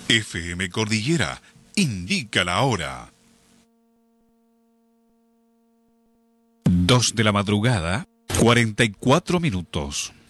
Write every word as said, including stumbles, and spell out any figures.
F M Cordillera indica la hora. Dos de la madrugada, cuarenta y cuatro minutos.